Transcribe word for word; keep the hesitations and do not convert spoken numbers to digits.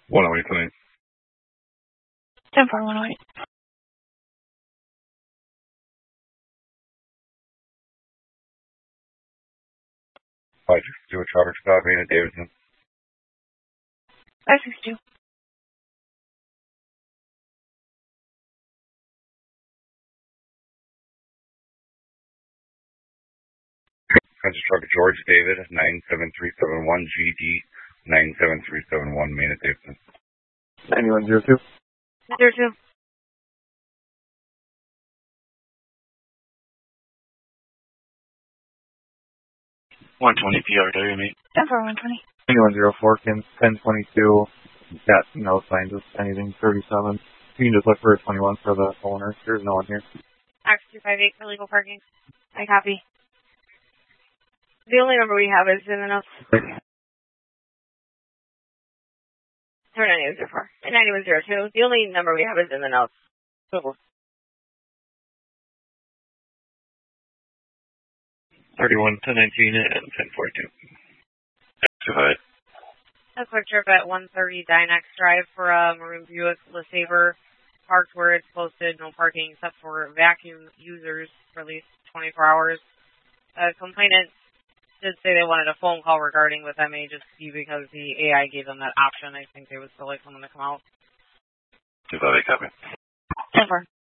one oh eight tonight. ten four one oh eight. five six two, traffic stop, Main at Davidson. five six two. Transit truck George David, nine seven three seven one G D, nine seven three seven one, Main at Davidson. ninety-one zero two. zero two. one twenty P R W, mate. ten four one twenty. ninety-one zero four, Kim, ten twenty-two. Got no signs of anything, thirty-seven. You can just look for a twenty-one for the owner. There's no one here. X two five eight for legal parking. I copy. The only number we have is in the notes. Or ninety-one zero four. ninety-one zero two. The only number we have is in the notes. thirty-one, ten nineteen, and ten forty-two. Go ahead. A quick trip at one thirty Dynex Drive for a Maroon Buick LeSabre, parked where it's posted, no parking except for vacuum users for at least twenty-four hours. A complainant did say they wanted a phone call regarding with M A just see because the A I gave them that option. I think they would still like someone to come out. two five eight, copy. ten four.